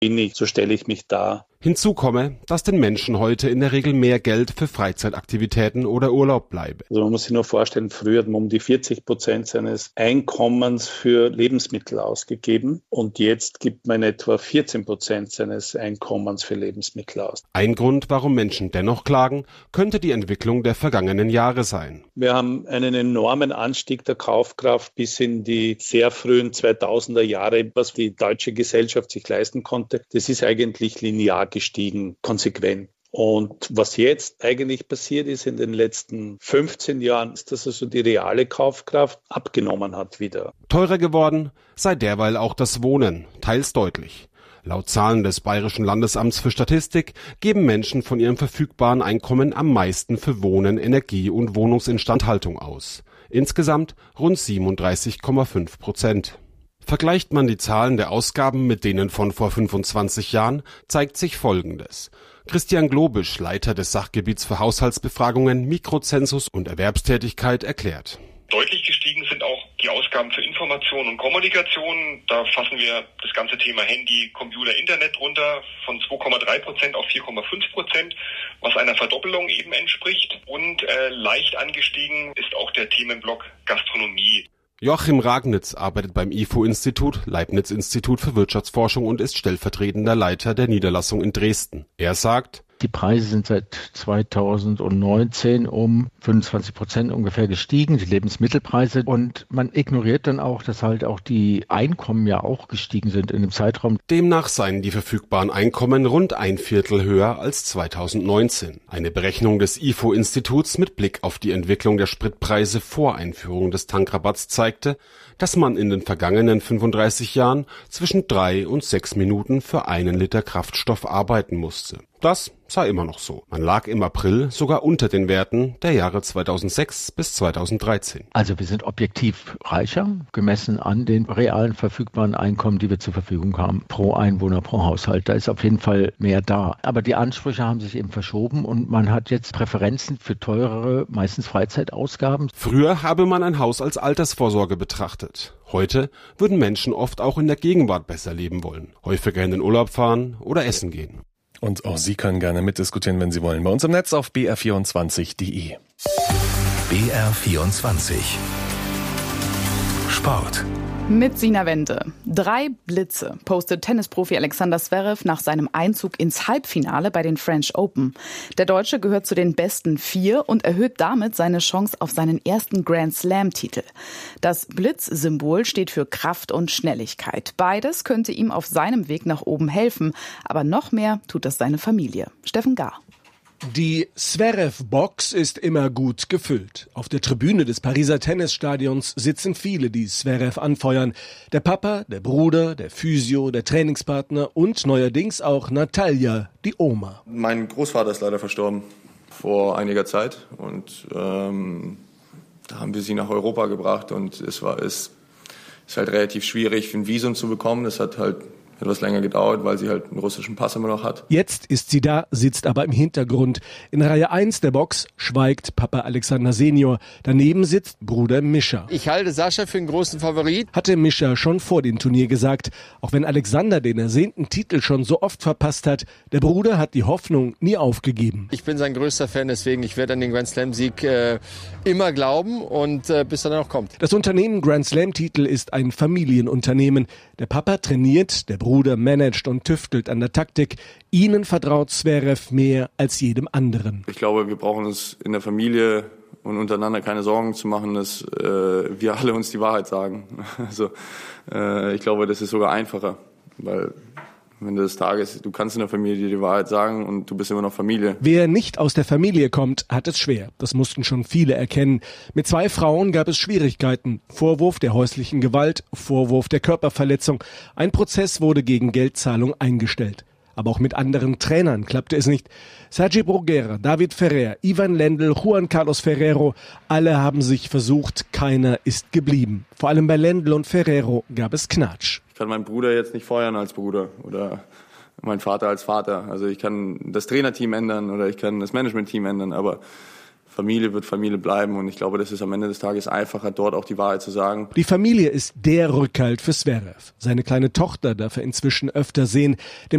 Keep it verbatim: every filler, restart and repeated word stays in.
bin ich, so stelle ich mich dar. Hinzu komme, dass den Menschen heute in der Regel mehr Geld für Freizeitaktivitäten oder Urlaub bleibe. Also man muss sich nur vorstellen, früher hat man um die vierzig Prozent seines Einkommens für Lebensmittel ausgegeben und jetzt gibt man etwa vierzehn Prozent seines Einkommens für Lebensmittel aus. Ein Grund, warum Menschen dennoch klagen, könnte die Entwicklung der vergangenen Jahre sein. Wir haben einen enormen Anstieg der Kaufkraft bis in die sehr frühen zweitausender Jahre, was die deutsche Gesellschaft sich leisten konnte. Das ist eigentlich linear gestiegen, konsequent. Und was jetzt eigentlich passiert ist in den letzten fünfzehn Jahren, ist, dass also die reale Kaufkraft abgenommen hat wieder. Teurer geworden sei derweil auch das Wohnen, teils deutlich. Laut Zahlen des Bayerischen Landesamts für Statistik geben Menschen von ihrem verfügbaren Einkommen am meisten für Wohnen, Energie und Wohnungsinstandhaltung aus. Insgesamt rund siebenunddreißig Komma fünf Prozent. Vergleicht man die Zahlen der Ausgaben mit denen von vor fünfundzwanzig Jahren, zeigt sich Folgendes. Christian Globisch, Leiter des Sachgebiets für Haushaltsbefragungen, Mikrozensus und Erwerbstätigkeit, erklärt. Deutlich gestiegen sind auch die Ausgaben für Information und Kommunikation. Da fassen wir das ganze Thema Handy, Computer, Internet runter von zwei Komma drei Prozent auf vier Komma fünf Prozent, was einer Verdoppelung eben entspricht. Und äh, leicht angestiegen ist auch der Themenblock Gastronomie. Joachim Ragnitz arbeitet beim I F O-Institut, Leibniz-Institut für Wirtschaftsforschung und ist stellvertretender Leiter der Niederlassung in Dresden. Er sagt, die Preise sind seit zweitausendneunzehn um fünfundzwanzig Prozent ungefähr gestiegen, die Lebensmittelpreise. Und man ignoriert dann auch, dass halt auch die Einkommen ja auch gestiegen sind in dem Zeitraum. Demnach seien die verfügbaren Einkommen rund ein Viertel höher als zweitausendneunzehn. Eine Berechnung des I F O-Instituts mit Blick auf die Entwicklung der Spritpreise vor Einführung des Tankrabatts zeigte, dass man in den vergangenen fünfunddreißig Jahren zwischen drei und sechs Minuten für einen Liter Kraftstoff arbeiten musste. Das sei immer noch so. Man lag im April sogar unter den Werten der Jahre zweitausendsechs bis zweitausenddreizehn. Also wir sind objektiv reicher, gemessen an den realen verfügbaren Einkommen, die wir zur Verfügung haben, pro Einwohner, pro Haushalt. Da ist auf jeden Fall mehr da. Aber die Ansprüche haben sich eben verschoben und man hat jetzt Präferenzen für teurere, meistens Freizeitausgaben. Früher habe man ein Haus als Altersvorsorge betrachtet. Heute würden Menschen oft auch in der Gegenwart besser leben wollen, häufiger in den Urlaub fahren oder essen gehen. Und auch Sie können gerne mitdiskutieren, wenn Sie wollen, bei uns im Netz auf b r vierundzwanzig punkt d e. B R vierundzwanzig Sport. Mit Sina Wende. Drei Blitze postet Tennisprofi Alexander Zverev nach seinem Einzug ins Halbfinale bei den French Open. Der Deutsche gehört zu den besten vier und erhöht damit seine Chance auf seinen ersten Grand Slam-Titel. Das Blitzsymbol steht für Kraft und Schnelligkeit. Beides könnte ihm auf seinem Weg nach oben helfen. Aber noch mehr tut das seine Familie. Steffen Gahr. Die Zverev-Box ist immer gut gefüllt. Auf der Tribüne des Pariser Tennisstadions sitzen viele, die Zverev anfeuern. Der Papa, der Bruder, der Physio, der Trainingspartner und neuerdings auch Natalja, die Oma. Mein Großvater ist leider verstorben vor einiger Zeit und ähm, da haben wir sie nach Europa gebracht und es war es ist halt relativ schwierig, ein Visum zu bekommen. Das hat halt etwas länger gedauert, weil sie halt einen russischen Pass immer noch hat. Jetzt ist sie da, sitzt aber im Hintergrund. In Reihe eins der Box schweigt Papa Alexander Senior. Daneben sitzt Bruder Mischa. Ich halte Sascha für einen großen Favorit. Hatte Mischa schon vor dem Turnier gesagt. Auch wenn Alexander den ersehnten Titel schon so oft verpasst hat, der Bruder hat die Hoffnung nie aufgegeben. Ich bin sein größter Fan, deswegen ich werde an den Grand Slam Sieg äh, immer glauben und äh, bis er dann auch kommt. Das Unternehmen Grand Slam Titel ist ein Familienunternehmen. Der Papa trainiert, der Bruder Bruder managt und tüftelt an der Taktik. Ihnen vertraut Zverev mehr als jedem anderen. Ich glaube, wir brauchen uns in der Familie und untereinander keine Sorgen zu machen, dass äh, wir alle uns die Wahrheit sagen. Also äh, ich glaube, das ist sogar einfacher, weil am Ende des Tages, du kannst in der Familie die Wahrheit sagen und du bist immer noch Familie. Wer nicht aus der Familie kommt, hat es schwer. Das mussten schon viele erkennen. Mit zwei Frauen gab es Schwierigkeiten. Vorwurf der häuslichen Gewalt, Vorwurf der Körperverletzung. Ein Prozess wurde gegen Geldzahlung eingestellt. Aber auch mit anderen Trainern klappte es nicht. Sergi Bruguera, David Ferrer, Ivan Lendl, Juan Carlos Ferrero, alle haben sich versucht, keiner ist geblieben. Vor allem bei Lendl und Ferrero gab es Knatsch. Ich kann meinen Bruder jetzt nicht feuern als Bruder oder meinen Vater als Vater. Also ich kann das Trainerteam ändern oder ich kann das Managementteam ändern, aber Familie wird Familie bleiben und ich glaube, das ist am Ende des Tages einfacher, dort auch die Wahrheit zu sagen. Die Familie ist der Rückhalt für Zverev. Seine kleine Tochter darf er inzwischen öfter sehen. Dem